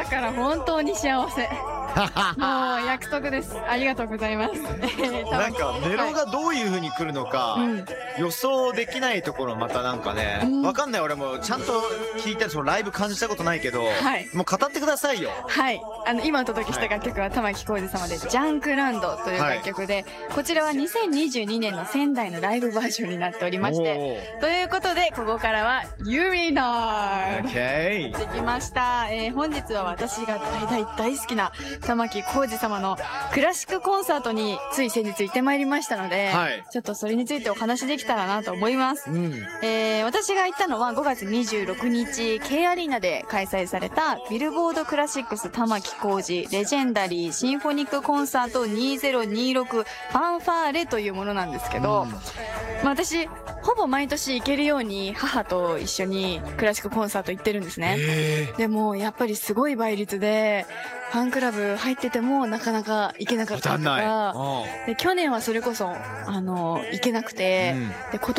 から本当に幸せ。もう約束です。ありがとうございます。 なんかメロがどういう風に来るのか、予想できないところまたなんかね、わかんない。俺もちゃんと聞いたり、そのライブ感じたことないけど、もう語ってくださいよ。 はい。今お届けした楽曲は玉置浩二様で、ジャンクランドという楽曲で、こちらは2022年の仙台のライブバージョンになっておりまして、ということで、ここからは、ユリナーできました。本日は私が大好きな玉置浩二様のクラシックコンサートについ先日行ってまいりましたので、ちょっとそれについてお話できたらなと思います。私が行ったのは5月26日、K アリーナで開催されたビルボードクラシックス玉置浩二レジェンダリーシンフォニックコンサート2026ファンファーレというものなんですけど、私、ほぼ毎年行けるように母と一緒にクラシックコンサート行ってるんですね。でも、やっぱりすごい倍率で、ファンクラブ入っててもなかなか行けなかったとか、で去年はそれこそ、行けなくて、で